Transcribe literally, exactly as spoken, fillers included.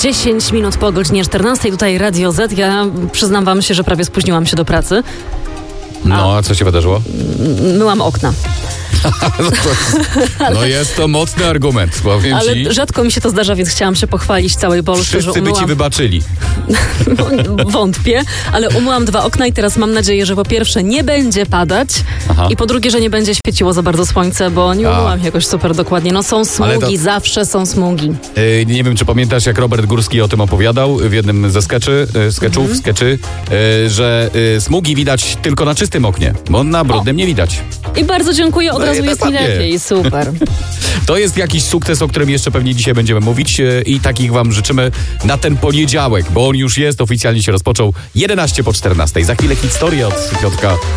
dziesięć minut po godzinie czternastej, tutaj Radio Z. Ja przyznam wam się, że prawie spóźniłam się do pracy. No, a co się wydarzyło? Myłam okna. no, to, ale, no jest to mocny argument, powiem ale ci. Ale rzadko mi się to zdarza, więc chciałam się pochwalić całej Polsce, Wszyscy że umyłam... by ci wybaczyli. Wątpię, ale umyłam dwa okna i teraz mam nadzieję, że po pierwsze nie będzie padać. Aha. I po drugie, że nie będzie świeciło za bardzo słońce, bo nie umyłam się jakoś super dokładnie. No są smugi, to... zawsze są smugi. Yy, nie wiem, czy pamiętasz, jak Robert Górski o tym opowiadał w jednym ze skeczy, yy, skeczów, mhm. skeczy, yy, że yy, smugi widać tylko na czystym oknie, bo na brudnym o. nie widać. I bardzo dziękuję, od no razu jest mi lepiej, super. To jest jakiś sukces, o którym jeszcze pewnie dzisiaj będziemy mówić i takich wam życzymy na ten poniedziałek, bo on już jest, oficjalnie się rozpoczął jedenaście po czternastej. Za chwilę historia od Piotrka.